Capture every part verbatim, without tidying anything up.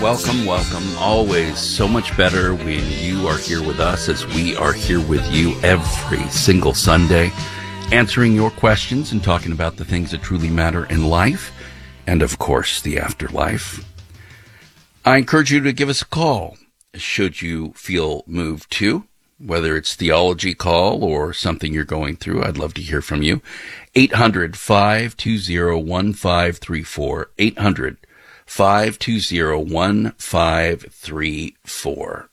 Welcome, welcome. Always so much better when you are here with us as we are here with you every single Sunday, answering your questions and talking about the things that truly matter in life and, of course, the afterlife. I encourage you to give us a call should you feel moved to, whether it's theology call or something you're going through. I'd love to hear from you. eight hundred, five two zero, one five three four. eight hundred, five two zero, one five three four.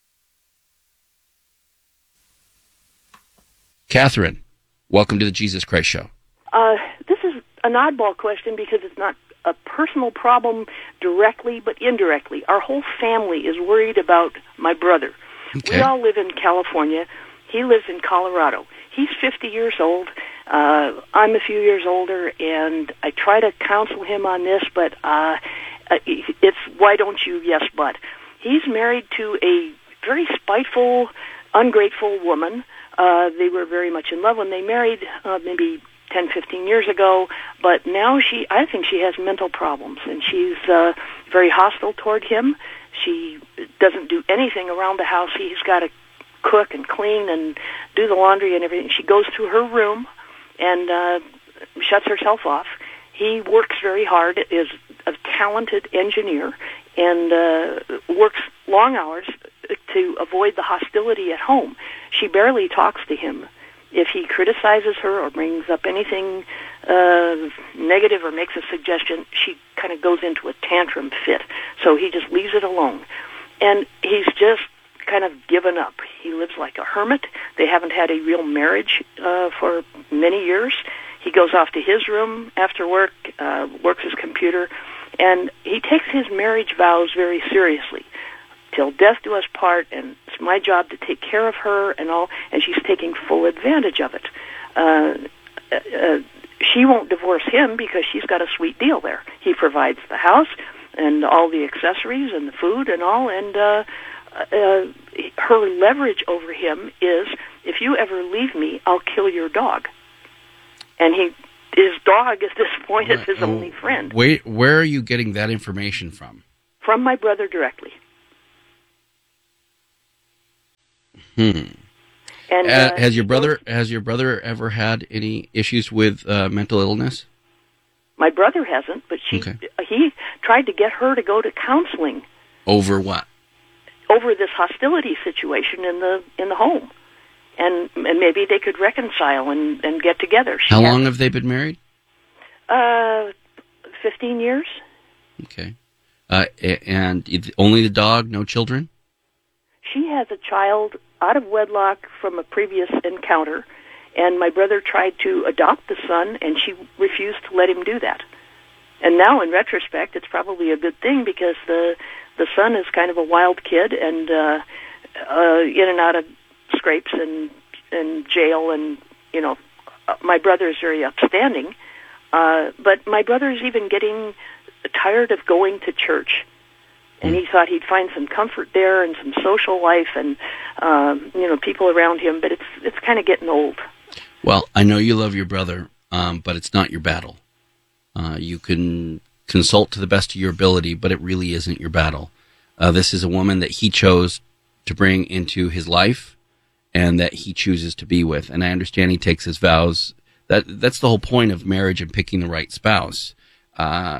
Catherine, welcome to the Jesus Christ Show. Uh, this is an oddball question because it's not a personal problem directly, but indirectly. Our whole family is worried about my brother. Okay. We all live in California. He lives in Colorado. He's fifty years old. Uh, I'm a few years older, and I try to counsel him on this, but uh, it's why don't you, yes, but. He's married to a very spiteful, ungrateful woman. Uh, they were very much in love when they married, uh, maybe ten, fifteen years ago, but now she, I think she has mental problems, and she's uh, very hostile toward him. She doesn't do anything around the house. He's got to cook and clean and do the laundry and everything. She goes to her room and uh, shuts herself off. He works very hard, is a talented engineer, and uh, works long hours to avoid the hostility at home. She barely talks to him. If he criticizes her or brings up anything uh, negative or makes a suggestion, she kind of goes into a tantrum fit. So he just leaves it alone. And he's just kind of given up. He lives like a hermit. They haven't had a real marriage uh, for many years. He goes off to his room after work, uh, works his computer, and he takes his marriage vows very seriously. Till death do us part, and it's my job to take care of her and all, and she's taking full advantage of it. Uh, uh, she won't divorce him because she's got a sweet deal there. He provides the house and all the accessories and the food and all, and uh, uh, her leverage over him is, if you ever leave me, I'll kill your dog. And he, his dog at this point is his only friend. Wait, where are you getting that information from? From my brother directly. Hmm. And, uh, uh, has your brother has your brother ever had any issues with uh, mental illness? My brother hasn't, but she Okay. he tried to get her to go to counseling Over what? over this hostility situation in the in the home, and and maybe they could reconcile and, and get together. She How has, long have they been married? Uh, fifteen years. Okay. Uh, a- and it- only the dog, no children? She has a child out of wedlock from a previous encounter, and my brother tried to adopt the son, and she refused to let him do that. And now, in retrospect, it's probably a good thing because the the son is kind of a wild kid and uh, uh, in and out of scrapes and and jail, and you know, my brother is very upstanding. Uh, but my brother is even getting tired of going to church. And he thought he'd find some comfort there and some social life and, um, you know, people around him. But it's it's kind of getting old. Well, I know you love your brother, um, but it's not your battle. Uh, you can consult to the best of your ability, but it really isn't your battle. Uh, this is a woman that he chose to bring into his life and that he chooses to be with. And I understand he takes his vows. That That's the whole point of marriage and picking the right spouse. Uh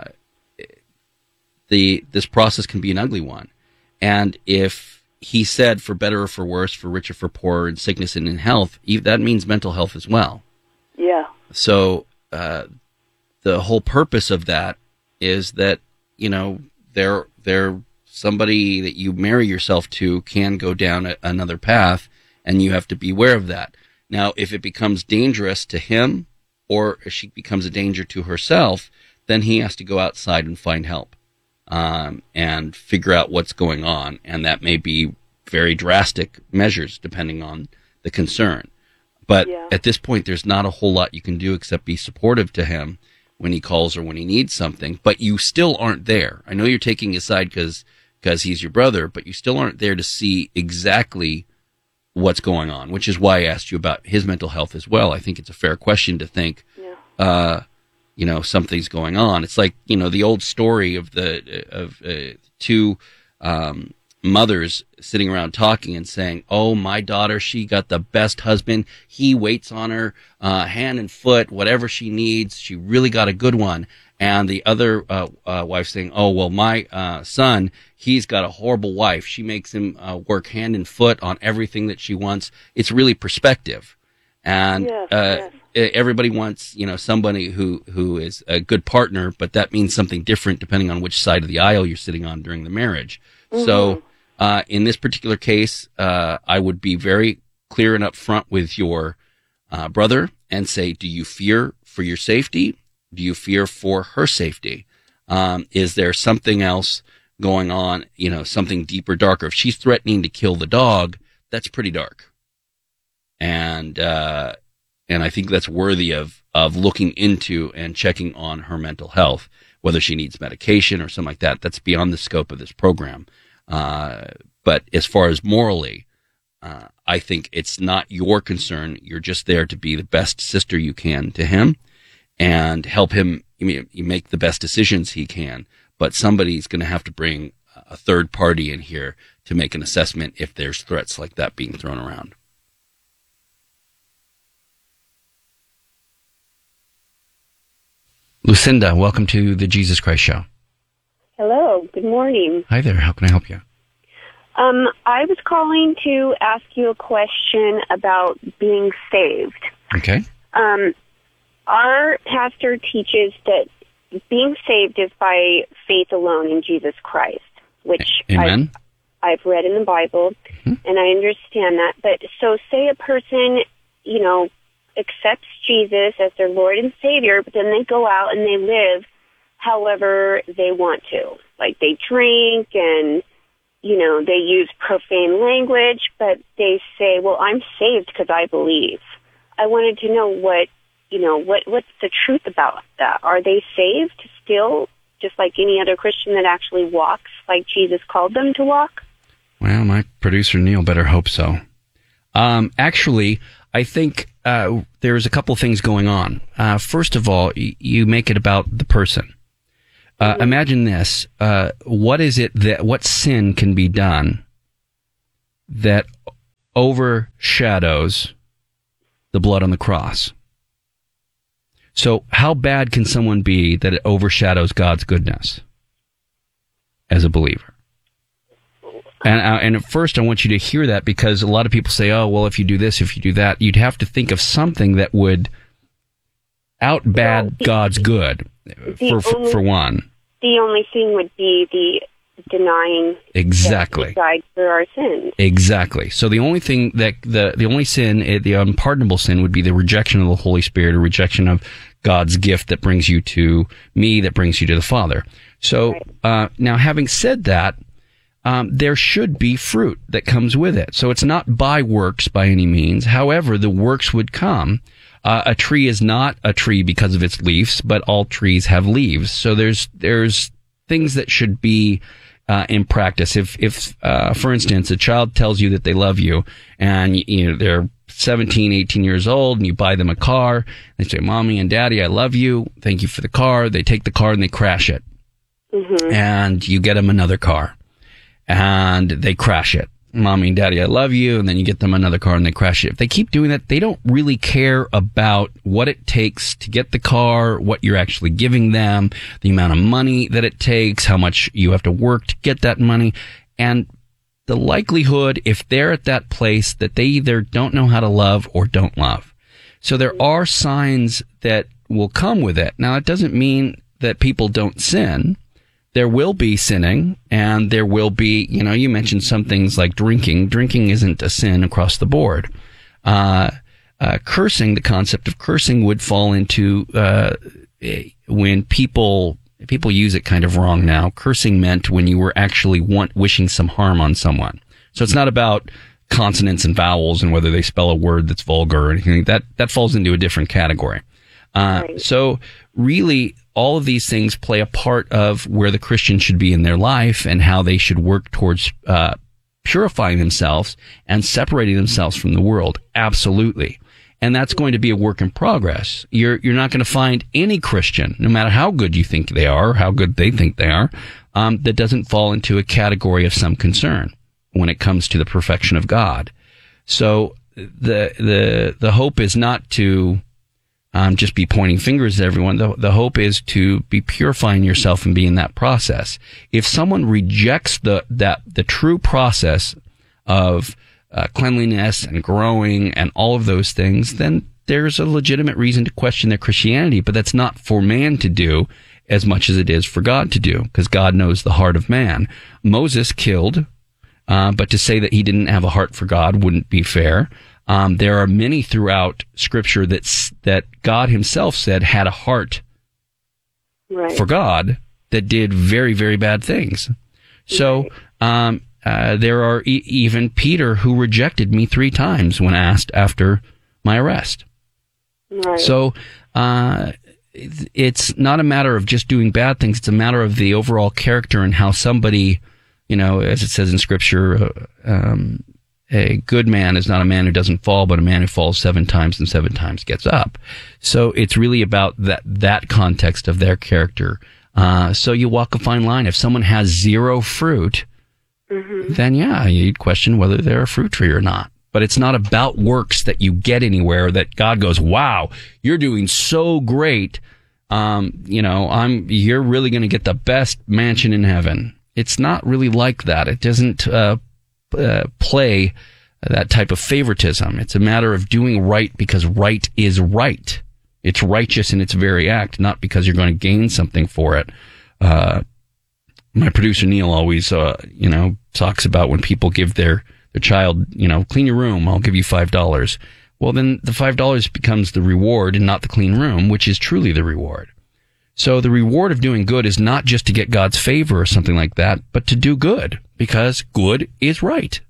The this process can be an ugly one. And if he said for better or for worse, for richer, for poorer, in sickness and in health, that means mental health as well. Yeah. So uh, the whole purpose of that is that, you know, they're, they're somebody that you marry yourself to can go down a, another path, and you have to be aware of that. Now, if it becomes dangerous to him or if she becomes a danger to herself, then he has to go outside and find help. Um, and figure out what's going on. And that may be very drastic measures depending on the concern. But yeah. At this point, there's not a whole lot you can do except be supportive to him when he calls or when he needs something. But you still aren't there. I know you're taking his side because because he's your brother, but you still aren't there to see exactly what's going on, which is why I asked you about his mental health as well. I think it's a fair question to think, Yeah. uh, you know, something's going on. It's like, you know, the old story of the of uh, two um, mothers sitting around talking and saying, "Oh, my daughter, she got the best husband. He waits on her uh, hand and foot, whatever she needs. She really got a good one." And the other uh, uh, wife saying, "Oh, well, my uh, son, he's got a horrible wife. She makes him uh, work hand and foot on everything that she wants." It's really perspective. And yes, uh, yes. everybody wants, you know, somebody who, who is a good partner, but that means something different depending on which side of the aisle you're sitting on during the marriage. Mm-hmm. So uh, in this particular case, uh, I would be very clear and upfront with your uh, brother and say, do you fear for your safety? Do you fear for her safety? Um, is there something else going on, you know, something deeper, darker? If she's threatening to kill the dog, that's pretty dark. And, uh, and I think that's worthy of, of looking into and checking on her mental health, whether she needs medication or something like that. That's beyond the scope of this program. Uh, but as far as morally, uh, I think it's not your concern. You're just there to be the best sister you can to him and help him make the best decisions he can. But somebody's going to have to bring a third party in here to make an assessment if there's threats like that being thrown around. Lucinda, welcome to the Jesus Christ Show. Hello, good morning. Hi there, how can I help you? Um, I was calling to ask you a question about being saved. Okay. Um, our pastor teaches that being saved is by faith alone in Jesus Christ, which Amen. I've, I've read in the Bible, mm-hmm. and I understand that. But so say a person, you know, accepts Jesus as their Lord and Savior, but then they go out and they live however they want to. Like they drink and, you know, they use profane language, but they say, well, I'm saved because I believe. I wanted to know what, you know, what what's the truth about that? Are they saved still, just like any other Christian that actually walks like Jesus called them to walk? Well, my producer Neil better hope so. Um, actually, I think uh, there's a couple things going on. Uh, first of all, y- you make it about the person. Uh, mm-hmm. Imagine this. Uh, what is it that, what sin can be done that overshadows the blood on the cross? So how bad can someone be that it overshadows God's goodness as a believer? And, uh, and at first I want you to hear that, because a lot of people say, oh, well, if you do this, if you do that, you'd have to think of something that would outbad well, the, God's good, for, for, only, for one. The only thing would be the denying exactly. that he died for our sins. Exactly. So the only thing that, the, the only sin, the unpardonable sin, would be the rejection of the Holy Spirit, or rejection of God's gift that brings you to me, that brings you to the Father. So right. uh, now, having said that, Um, there should be fruit that comes with it. So it's not by works by any means. However, the works would come. Uh, a tree is not a tree because of its leaves, but all trees have leaves. So there's there's things that should be uh, in practice. If, if uh, for instance, a child tells you that they love you, and you know they're seventeen, eighteen years old, and you buy them a car, they say, "Mommy and Daddy, I love you. Thank you for the car." They take the car and they crash it. Mm-hmm. And you get them another car. And they crash it. Mommy and Daddy, I love you. And then you get them another car and they crash it. If they keep doing that, they don't really care about what it takes to get the car, what you're actually giving them, the amount of money that it takes, how much you have to work to get that money. And the likelihood, if they're at that place, that they either don't know how to love or don't love. So there are signs that will come with it. Now, it doesn't mean that people don't sin. There will be sinning, and there will be, you know, you mentioned some things like drinking. Drinking isn't a sin across the board. Uh, uh, cursing, the concept of cursing would fall into, uh, when people, people use it kind of wrong now. Cursing meant when you were actually want, wishing some harm on someone. So it's not about consonants and vowels and whether they spell a word that's vulgar or anything. That, that falls into a different category. Uh, right. So really, all of these things play a part of where the Christian should be in their life and how they should work towards uh, purifying themselves and separating themselves from the world. Absolutely. And that's going to be a work in progress. You're you're not going to find any Christian, no matter how good you think they are, or how good they think they are, um, that doesn't fall into a category of some concern when it comes to the perfection of God. So the the the hope is not to um, just be pointing fingers at everyone. The, the hope is to be purifying yourself and be in that process. If someone rejects the that the true process of Uh, cleanliness and growing and all of those things, then there's a legitimate reason to question their Christianity, but that's not for man to do as much as it is for God to do, because God knows the heart of man. Moses killed, uh, but to say that he didn't have a heart for God wouldn't be fair. Um, there are many throughout Scripture that's, that God himself said had a heart right. for God that did very, very bad things. So, right. um, Uh, there are e- even Peter who rejected me three times when asked after my arrest. Right. So uh, it's not a matter of just doing bad things. It's a matter of the overall character and how somebody, you know, as it says in Scripture, uh, um, a good man is not a man who doesn't fall, but a man who falls seven times and seven times gets up. So it's really about that, that context of their character. Uh, so you walk a fine line. If someone has zero fruit, Mm-hmm. then yeah, you'd question whether they're a fruit tree or not. But it's not about works that you get anywhere, that God goes, wow, you're doing so great. Um, you know, I'm, you're really going to get the best mansion in heaven. It's not really like that. It doesn't, uh, uh, play that type of favoritism. It's a matter of doing right because right is right. It's righteous in its very act, not because you're going to gain something for it. Uh, My producer Neil always, uh, you know, talks about when people give their, their child, you know, clean your room, I'll give you five dollars. Well, then the five dollars becomes the reward and not the clean room, which is truly the reward. So the reward of doing good is not just to get God's favor or something like that, but to do good, because good is right.